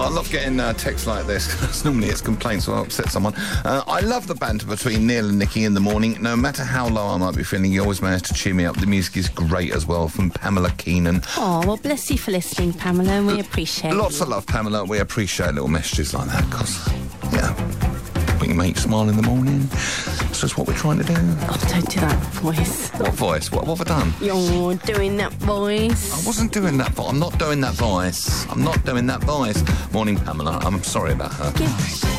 I love getting texts like this. 'Cause normally it's complaints, so I'll upset someone. I love the banter between Neil and Nikki in the morning. No matter how low I might be feeling, you always manage to cheer me up. The music is great as well, from Pamela Keenan. Oh, well, bless you for listening, Pamela, and we appreciate it. Lots of love, Pamela. We appreciate little messages like that, because, yeah, we can make you smile in the morning. That's just what we're trying to do. Oh, don't do that voice. What voice? What have I done? You're doing that voice. I wasn't doing that voice. I'm not doing that voice. I'm not doing that voice. Morning, Pamela. I'm sorry about her.